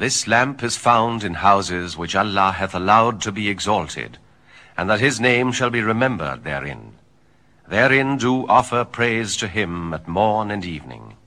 This lamp is found in houses which Allah hath allowed to be exalted, and that his name shall be remembered therein. Therein do offer praise to him at morn and evening.